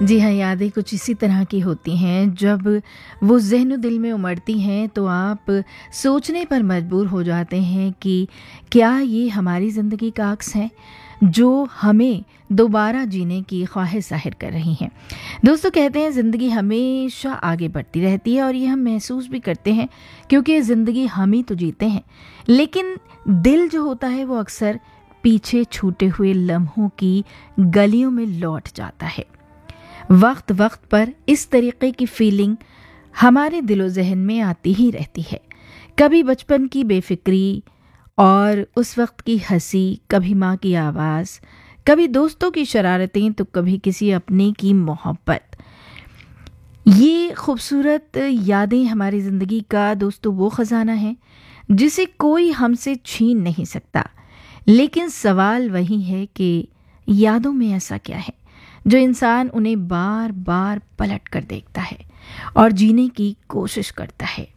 जी हाँ, यादें कुछ इसी तरह की होती हैं, जब वो ज़हन दिल में उमड़ती हैं तो आप सोचने पर मजबूर हो जाते हैं कि क्या ये हमारी ज़िंदगी का अक्स है, जो हमें दोबारा जीने की ख्वाहिश ज़ाहिर कर रही हैं। दोस्तों, कहते हैं ज़िंदगी हमेशा आगे बढ़ती रहती है और ये हम महसूस भी करते हैं, क्योंकि ज़िंदगी हम ही तो जीते हैं। लेकिन दिल जो होता है वो अक्सर पीछे छूटे हुए लम्हों की गलियों में लौट जाता है। वक्त वक्त पर इस तरीके की फीलिंग हमारे दिलो जहन में आती ही रहती है। कभी बचपन की बेफिक्री और उस वक्त की हंसी, कभी माँ की आवाज़, कभी दोस्तों की शरारतें, तो कभी किसी अपने की मोहब्बत। ये खूबसूरत यादें हमारी ज़िंदगी का दोस्तों वो ख़जाना है जिसे कोई हमसे छीन नहीं सकता। लेकिन सवाल वही है कि यादों में ऐसा क्या है जो इंसान उन्हें बार बार पलट कर देखता है और जीने की कोशिश करता है।